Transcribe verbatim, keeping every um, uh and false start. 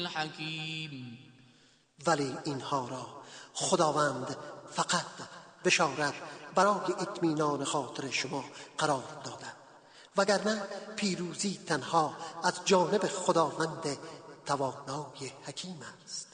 الحکیم. ولی اینها را خداوند فقط بشارت برای اطمینان خاطر شما قرار دادند، وگرنه پیروزی تنها از جانب خداوند توانای حکیم است.